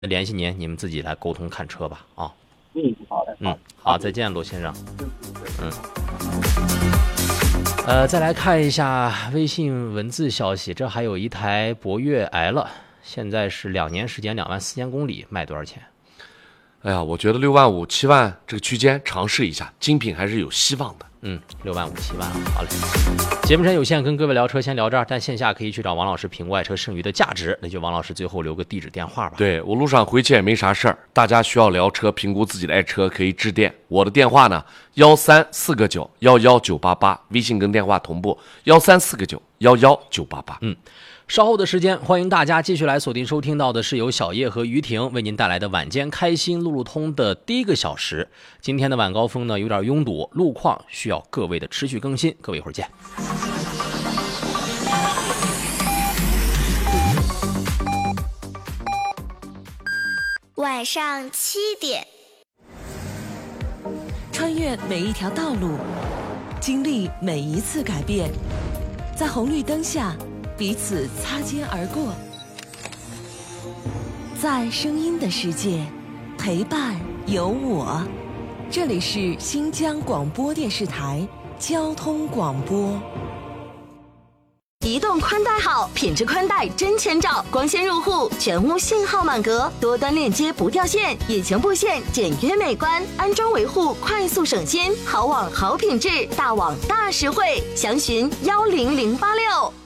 联系您，你们自己来沟通看车吧啊。 好的。 好，再见，罗先生。再来看一下微信文字消息，这还有一台博越来了，现在是2年时间24000公里，卖多少钱？ 哎呀，我觉得6万5、7万这个区间尝试一下，精品还是有希望的。 6万5、7万，好嘞。节目时间有限，跟各位聊车先聊这儿，但线下可以去找王老师评估爱车剩余的价值，那就王老师最后留个地址电话吧。 对，我路上回去也没啥事儿，大家需要聊车评估自己的爱车可以致电，我的电话呢13499119988，微信跟电话同步13499119988。 稍后的时间，欢迎大家继续来锁定收听到的是由小叶和于婷为您带来的晚间开心路路通的第1个小时。今天的晚高峰呢有点拥堵，路况需要各位的持续更新，各位一会儿见。 晚上7点， 穿越每一条道路，经历每一次改变，在红绿灯下彼此擦肩而过，在声音的世界陪伴有我。这里是新疆广播电视台交通广播。 移动宽带好，品质宽带真千兆，光纤入户，全屋信号满格，多端链接不掉线，引擎布线简约美观，安装维护快速省心，好网好品质，大网大实惠，详询10086。